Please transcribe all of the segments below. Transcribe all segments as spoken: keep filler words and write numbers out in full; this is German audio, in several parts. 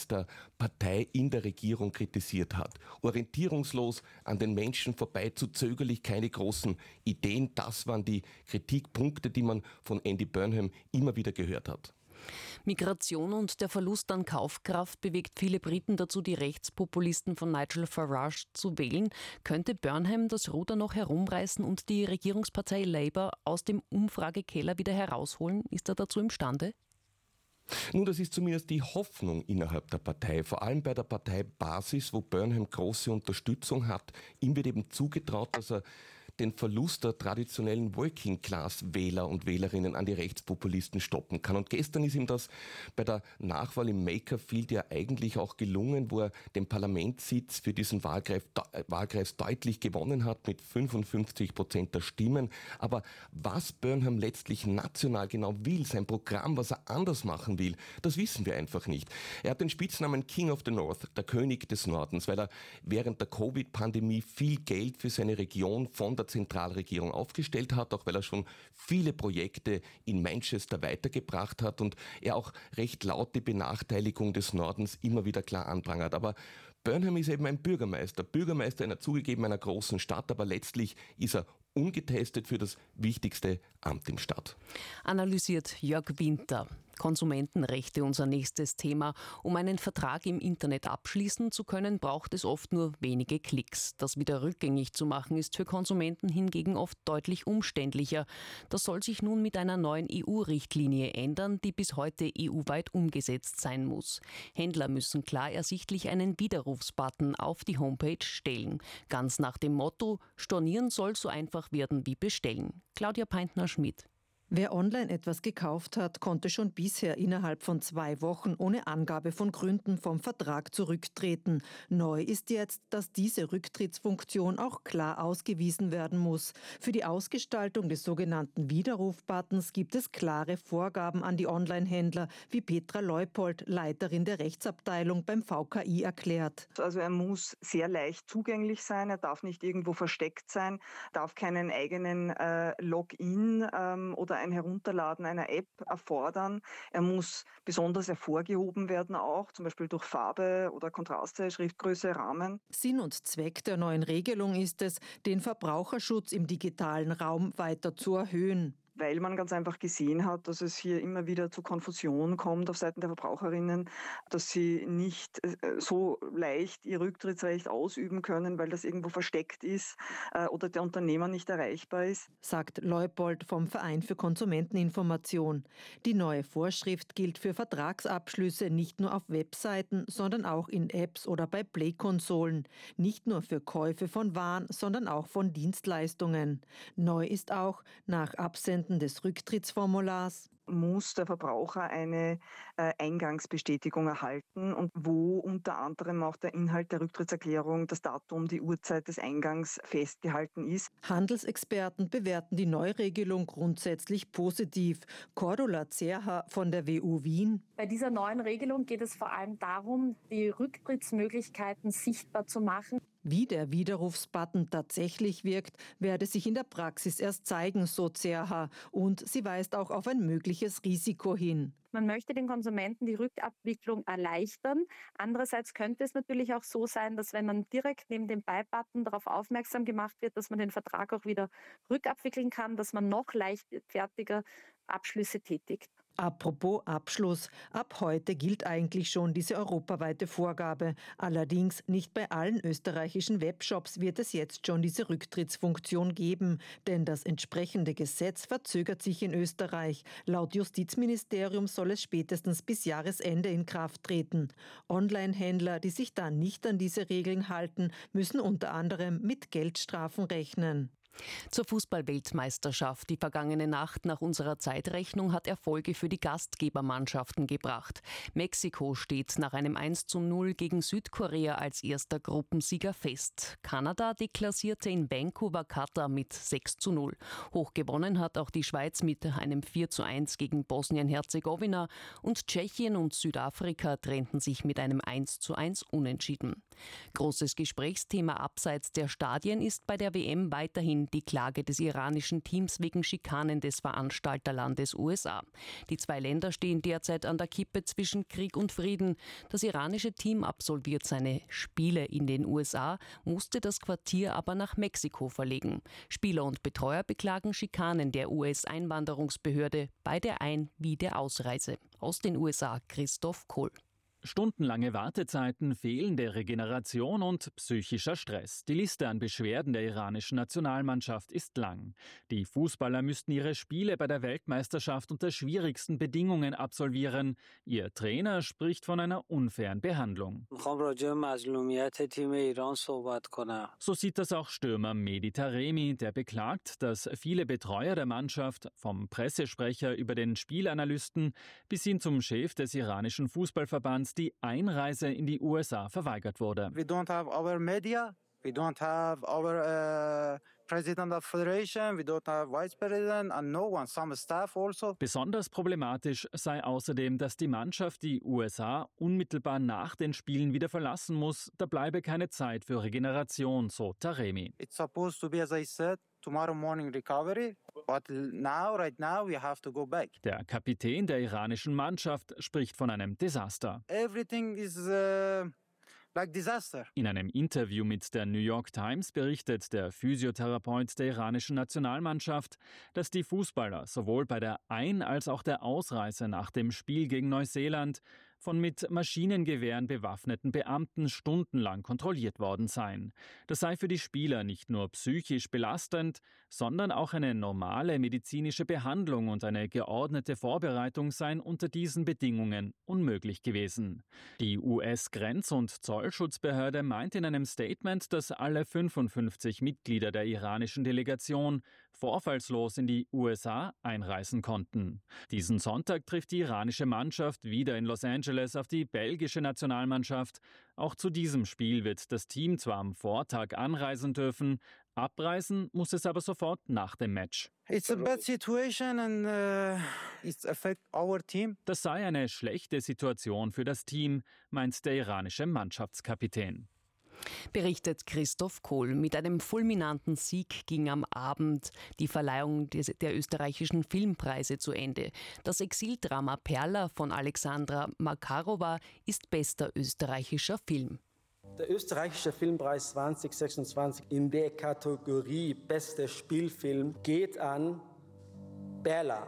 der Partei in der Regierung kritisiert hat. Orientierungslos, an den Menschen vorbei, zu zögerlich, keine großen Ideen. Das waren die Kritikpunkte, die man von Andy Burnham immer wieder gehört hat. Migration und der Verlust an Kaufkraft bewegt viele Briten dazu, die Rechtspopulisten von Nigel Farage zu wählen. Könnte Burnham das Ruder noch herumreißen und die Regierungspartei Labour aus dem Umfragekeller wieder herausholen? Ist er dazu imstande? Nun, das ist zumindest die Hoffnung innerhalb der Partei, vor allem bei der Parteibasis, wo Burnham große Unterstützung hat. Ihm wird eben zugetraut, dass er den Verlust der traditionellen Working-Class-Wähler und Wählerinnen an die Rechtspopulisten stoppen kann. Und gestern ist ihm das bei der Nachwahl im Makerfield ja eigentlich auch gelungen, wo er den Parlamentssitz für diesen Wahlkreis, Wahlkreis deutlich gewonnen hat mit fünfundfünfzig Prozent der Stimmen. Aber was Burnham letztlich national genau will, sein Programm, was er anders machen will, das wissen wir einfach nicht. Er hat den Spitznamen King of the North, der König des Nordens, weil er während der Covid-Pandemie viel Geld für seine Region von der Zentralregierung aufgestellt hat, auch weil er schon viele Projekte in Manchester weitergebracht hat und er auch recht laut die Benachteiligung des Nordens immer wieder klar anprangert. Aber Burnham ist eben ein Bürgermeister, Bürgermeister einer zugegeben einer großen Stadt, aber letztlich ist er ungetestet für das wichtigste Amt im Staat. Analysiert Jörg Winter. Konsumentenrechte unser nächstes Thema. Um einen Vertrag im Internet abschließen zu können, braucht es oft nur wenige Klicks. Das wieder rückgängig zu machen, ist für Konsumenten hingegen oft deutlich umständlicher. Das soll sich nun mit einer neuen E U-Richtlinie ändern, die bis heute E U-weit umgesetzt sein muss. Händler müssen klar ersichtlich einen Widerrufsbutton auf die Homepage stellen. Ganz nach dem Motto, stornieren soll so einfach werden wie bestellen. Claudia Peintner-Schmidt. Wer online etwas gekauft hat, konnte schon bisher innerhalb von zwei Wochen ohne Angabe von Gründen vom Vertrag zurücktreten. Neu ist jetzt, dass diese Rücktrittsfunktion auch klar ausgewiesen werden muss. Für die Ausgestaltung des sogenannten Widerrufbuttons gibt es klare Vorgaben an die Online-Händler, wie Petra Leupold, Leiterin der Rechtsabteilung beim V K I, erklärt. Also er muss sehr leicht zugänglich sein, er darf nicht irgendwo versteckt sein, darf keinen eigenen äh, Login ähm, oder ein Herunterladen einer App erfordern. Er muss besonders hervorgehoben werden auch, zum Beispiel durch Farbe oder Kontraste, Schriftgröße, Rahmen. Sinn und Zweck der neuen Regelung ist es, den Verbraucherschutz im digitalen Raum weiter zu erhöhen. Weil man ganz einfach gesehen hat, dass es hier immer wieder zu Konfusion kommt auf Seiten der Verbraucherinnen, dass sie nicht so leicht ihr Rücktrittsrecht ausüben können, weil das irgendwo versteckt ist oder der Unternehmer nicht erreichbar ist. Sagt Leupold vom Verein für Konsumenteninformation. Die neue Vorschrift gilt für Vertragsabschlüsse nicht nur auf Webseiten, sondern auch in Apps oder bei Play-Konsolen. Nicht nur für Käufe von Waren, sondern auch von Dienstleistungen. Neu ist auch, nach Absenden des Rücktrittsformulars muss der Verbraucher eine äh, Eingangsbestätigung erhalten und wo unter anderem auch der Inhalt der Rücktrittserklärung, das Datum, die Uhrzeit des Eingangs festgehalten ist. Handelsexperten bewerten die Neuregelung grundsätzlich positiv. Cordula Zerha von der W U Wien. Bei dieser neuen Regelung geht es vor allem darum, die Rücktrittsmöglichkeiten sichtbar zu machen. Wie der Widerrufsbutton tatsächlich wirkt, werde sich in der Praxis erst zeigen, so Zerha. Und sie weist auch auf ein mögliches Risiko hin. Man möchte den Konsumenten die Rückabwicklung erleichtern. Andererseits könnte es natürlich auch so sein, dass wenn man direkt neben dem Buy-Button darauf aufmerksam gemacht wird, dass man den Vertrag auch wieder rückabwickeln kann, dass man noch leichtfertiger Abschlüsse tätigt. Apropos Abschluss. Ab heute gilt eigentlich schon diese europaweite Vorgabe. Allerdings nicht bei allen österreichischen Webshops wird es jetzt schon diese Rücktrittsfunktion geben. Denn das entsprechende Gesetz verzögert sich in Österreich. Laut Justizministerium soll es spätestens bis Jahresende in Kraft treten. Online-Händler, die sich dann nicht an diese Regeln halten, müssen unter anderem mit Geldstrafen rechnen. Zur Fußball-Weltmeisterschaft. Die vergangene Nacht nach unserer Zeitrechnung hat Erfolge für die Gastgebermannschaften gebracht. Mexiko steht nach einem eins zu null gegen Südkorea als erster Gruppensieger fest. Kanada deklassierte in Vancouver Katar mit sechs zu null. Hochgewonnen hat auch die Schweiz mit einem vier zu eins gegen Bosnien-Herzegowina und Tschechien und Südafrika trennten sich mit einem eins zu eins unentschieden. Großes Gesprächsthema abseits der Stadien ist bei der W M weiterhin die Klage des iranischen Teams wegen Schikanen des Veranstalterlandes U S A. Die zwei Länder stehen derzeit an der Kippe zwischen Krieg und Frieden. Das iranische Team absolviert seine Spiele in den U S A, musste das Quartier aber nach Mexiko verlegen. Spieler und Betreuer beklagen Schikanen der U S-Einwanderungsbehörde bei der Ein- wie der Ausreise. Aus den U S A Christoph Kohl. Stundenlange Wartezeiten, fehlende Regeneration und psychischer Stress. Die Liste an Beschwerden der iranischen Nationalmannschaft ist lang. Die Fußballer müssten ihre Spiele bei der Weltmeisterschaft unter schwierigsten Bedingungen absolvieren. Ihr Trainer spricht von einer unfairen Behandlung. So sieht das auch Stürmer Mehdi Taremi, der beklagt, dass viele Betreuer der Mannschaft, vom Pressesprecher über den Spielanalysten bis hin zum Chef des iranischen Fußballverbands, die Einreise in die U S A verweigert wurde. We don't have our media, we don't have our uh, president of federation, we don't have vice president and no one, some staff also. Besonders problematisch sei außerdem, dass die Mannschaft die U S A unmittelbar nach den Spielen wieder verlassen muss. Da bleibe keine Zeit für Regeneration, so Taremi. It's supposed to be, as I said, tomorrow morning recovery, but now, right now, we have to go back. Der Kapitän der iranischen Mannschaft spricht von einem Desaster. Everything is uh, like disaster. In einem Interview mit der New York Times berichtet der Physiotherapeut der iranischen Nationalmannschaft, dass die Fußballer sowohl bei der Ein- als auch der Ausreise nach dem Spiel gegen Neuseeland von mit Maschinengewehren bewaffneten Beamten stundenlang kontrolliert worden seien. Das sei für die Spieler nicht nur psychisch belastend, sondern auch eine normale medizinische Behandlung und eine geordnete Vorbereitung seien unter diesen Bedingungen unmöglich gewesen. Die U S-Grenz- und Zollschutzbehörde meint in einem Statement, dass alle fünfundfünfzig Mitglieder der iranischen Delegation vorfallslos in die U S A einreisen konnten. Diesen Sonntag trifft die iranische Mannschaft wieder in Los Angeles auf die belgische Nationalmannschaft. Auch zu diesem Spiel wird das Team zwar am Vortag anreisen dürfen, abreisen muss es aber sofort nach dem Match. It's a bad situation and uh, it affects our team. Das sei eine schlechte Situation für das Team, meint der iranische Mannschaftskapitän. Berichtet Christoph Kohl. Mit einem fulminanten Sieg ging am Abend die Verleihung des, der österreichischen Filmpreise zu Ende. Das Exildrama Perla von Alexandra Makarova ist bester österreichischer Film. Der österreichische Filmpreis zwanzig sechsundzwanzig in der Kategorie Bester Spielfilm geht an Perla.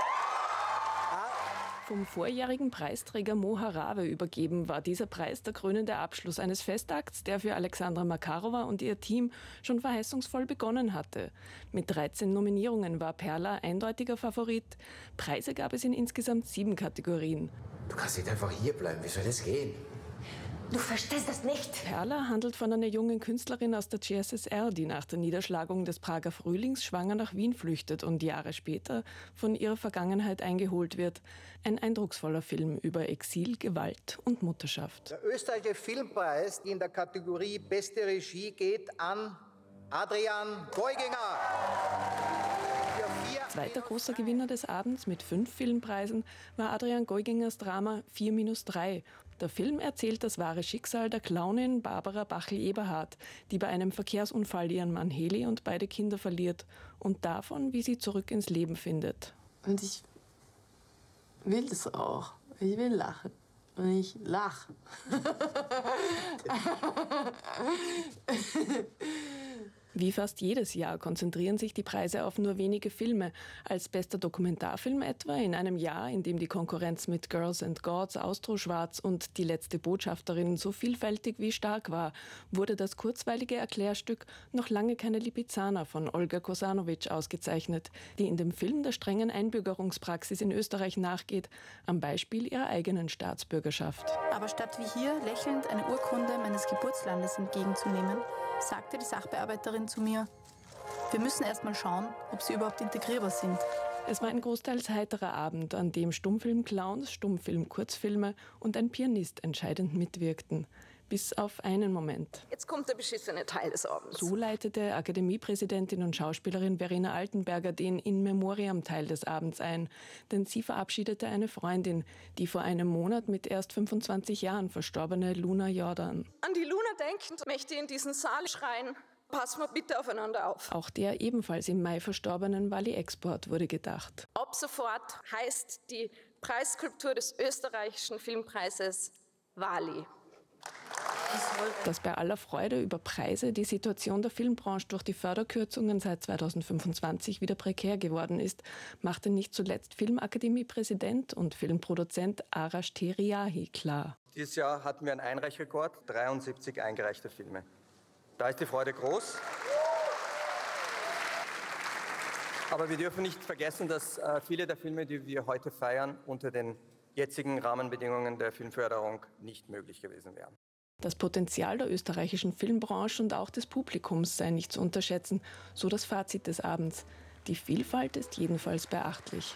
Vom vorjährigen Preisträger Mo Harave übergeben war dieser Preis der krönende Abschluss eines Festakts, der für Alexandra Makarova und ihr Team schon verheißungsvoll begonnen hatte. Mit dreizehn Nominierungen war Perla eindeutiger Favorit. Preise gab es in insgesamt sieben Kategorien. Du kannst nicht einfach hier bleiben, wie soll das gehen? Du verstehst das nicht. Perla handelt von einer jungen Künstlerin aus der C S S R, die nach der Niederschlagung des Prager Frühlings schwanger nach Wien flüchtet und Jahre später von ihrer Vergangenheit eingeholt wird. Ein eindrucksvoller Film über Exil, Gewalt und Mutterschaft. Der österreichische Filmpreis in der Kategorie Beste Regie geht an Adrian Geuginger. Zweiter großer Gewinner des Abends mit fünf Filmpreisen war Adrian Geugingers Drama vier minus drei. Der Film erzählt das wahre Schicksal der Clownin Barbara Bachel-Eberhardt, die bei einem Verkehrsunfall ihren Mann Heli und beide Kinder verliert und davon, wie sie zurück ins Leben findet. Und ich will das auch. Ich will lachen. Und ich lache. Wie fast jedes Jahr konzentrieren sich die Preise auf nur wenige Filme. Als bester Dokumentarfilm etwa in einem Jahr, in dem die Konkurrenz mit Girls and Gods, Austroschwarz und Die letzte Botschafterin so vielfältig wie stark war, wurde das kurzweilige Erklärstück Noch lange keine Lipizzaner von Olga Kosanovic ausgezeichnet, die in dem Film der strengen Einbürgerungspraxis in Österreich nachgeht, am Beispiel ihrer eigenen Staatsbürgerschaft. Aber statt wie hier lächelnd eine Urkunde meines Geburtslandes entgegenzunehmen, sagte die Sachbearbeiterin zu mir, wir müssen erst mal schauen, ob sie überhaupt integrierbar sind. Es war ein großteils heiterer Abend, an dem Stummfilm-Clowns, Stummfilm-Kurzfilme und ein Pianist entscheidend mitwirkten. bis auf einen Moment. Jetzt kommt der beschissene Teil des Abends. So leitete Akademiepräsidentin und Schauspielerin Verena Altenberger den In Memoriam-Teil des Abends ein. Denn sie verabschiedete eine Freundin, die vor einem Monat mit erst fünfundzwanzig Jahren verstorbene Luna Jordan. An die Luna denkend möchte ich in diesen Saal schreien: Passen wir bitte aufeinander auf. Auch der ebenfalls im Mai verstorbenen Wally Export wurde gedacht. Ab sofort heißt die Preisskulptur des österreichischen Filmpreises Wally. Dass bei aller Freude über Preise die Situation der Filmbranche durch die Förderkürzungen seit zweitausendfünfundzwanzig wieder prekär geworden ist, machte nicht zuletzt Filmakademie-Präsident und Filmproduzent Arash Teriyahi klar. Dieses Jahr hatten wir einen Einreichrekord, dreiundsiebzig eingereichte Filme. Da ist die Freude groß. Aber wir dürfen nicht vergessen, dass äh, viele der Filme, die wir heute feiern, unter den jetzigen Rahmenbedingungen der Filmförderung nicht möglich gewesen wären. Das Potenzial der österreichischen Filmbranche und auch des Publikums sei nicht zu unterschätzen, so das Fazit des Abends. Die Vielfalt ist jedenfalls beachtlich.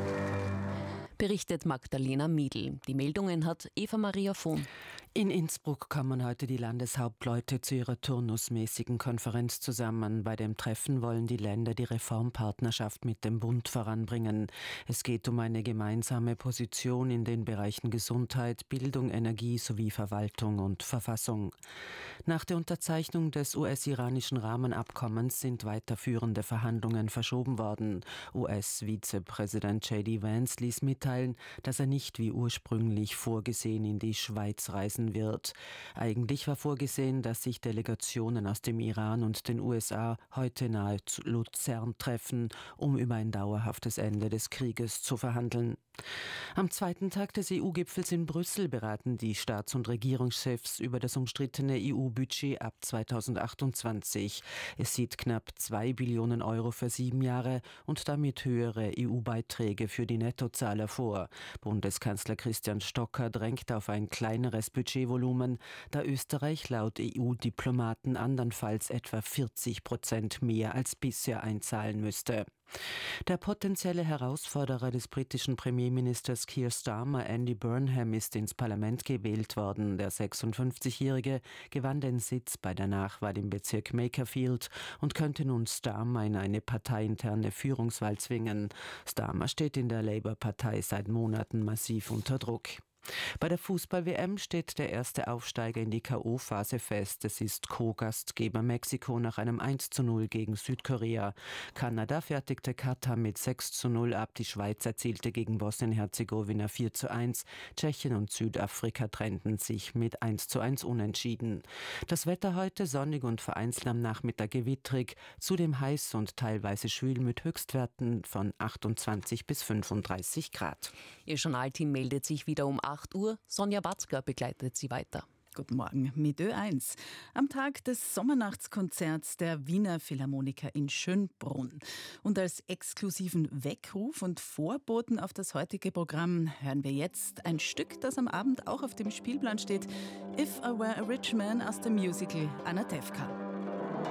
Berichtet Magdalena Miedl. Die Meldungen hat Eva-Maria Vohn. In Innsbruck kommen heute die Landeshauptleute zu ihrer turnusmäßigen Konferenz zusammen. Bei dem Treffen wollen die Länder die Reformpartnerschaft mit dem Bund voranbringen. Es geht um eine gemeinsame Position in den Bereichen Gesundheit, Bildung, Energie sowie Verwaltung und Verfassung. Nach der Unterzeichnung des U S-iranischen Rahmenabkommens sind weiterführende Verhandlungen verschoben worden. U S-Vizepräsident J D Vance ließ mitteilen, dass er nicht wie ursprünglich vorgesehen in die Schweiz reisen wird. Eigentlich war vorgesehen, dass sich Delegationen aus dem Iran und den U S A heute nahe zu Luzern treffen, um über ein dauerhaftes Ende des Krieges zu verhandeln. Am zweiten Tag des E U-Gipfels in Brüssel beraten die Staats- und Regierungschefs über das umstrittene E U-Budget ab zweitausendachtundzwanzig. Es sieht knapp zwei Billionen Euro für sieben Jahre und damit höhere E U-Beiträge für die Nettozahler vor. Bundeskanzler Christian Stocker drängt auf ein kleineres Budgetvolumen, da Österreich laut E U-Diplomaten andernfalls etwa vierzig Prozent mehr als bisher einzahlen müsste. Der potenzielle Herausforderer des britischen Premierministers Keir Starmer, Andy Burnham, ist ins Parlament gewählt worden. Der sechsundfünfzigjährige gewann den Sitz bei der Nachwahl im Bezirk Makerfield und könnte nun Starmer in eine parteiinterne Führungswahl zwingen. Starmer steht in der Labour-Partei seit Monaten massiv unter Druck. Bei der Fußball-W M steht der erste Aufsteiger in die K O-Phase fest. Es ist Co-Gastgeber Mexiko nach einem eins zu null gegen Südkorea. Kanada fertigte Katar mit sechs zu null ab. Die Schweiz erzielte gegen Bosnien-Herzegowina vier zu eins. Tschechien und Südafrika trennten sich mit eins zu eins unentschieden. Das Wetter heute sonnig und vereinzelt am Nachmittag gewittrig. Zudem heiß und teilweise schwül mit Höchstwerten von achtundzwanzig bis fünfunddreißig Grad. Ihr Journalteam meldet sich wieder um acht Uhr. Sonja Batzker begleitet Sie weiter. Guten Morgen mit Ö eins. Am Tag des Sommernachtskonzerts der Wiener Philharmoniker in Schönbrunn. Und als exklusiven Weckruf und Vorboten auf das heutige Programm hören wir jetzt ein Stück, das am Abend auch auf dem Spielplan steht. If I Were a Rich Man aus dem Musical Anatevka.